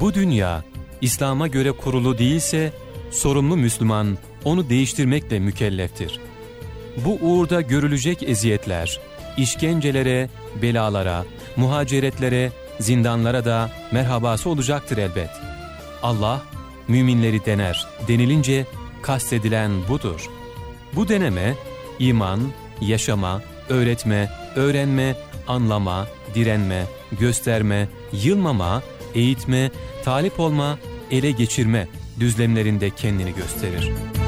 Bu dünya İslam'a göre kurulu değilse sorumlu Müslüman onu değiştirmekle mükelleftir. Bu uğurda görülecek eziyetler, işkencelere, belalara, muhaceretlere, zindanlara da merhabası olacaktır elbet. Allah müminleri dener denilince kastedilen budur. Bu deneme iman, yaşama, öğretme, öğrenme, anlama, direnme, gösterme, yılmama, eğitme, talip olma, ele geçirme düzlemlerinde kendini gösterir.